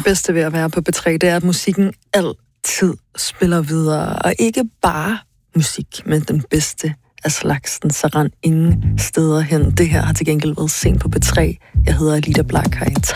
bedste ved at være på P3, det er, at musikken altid spiller videre. Og ikke bare musik, men den bedste af slagsen, så rend ingen steder hen. Det her har til gengæld været sent på P3. Jeg hedder Alida Black, har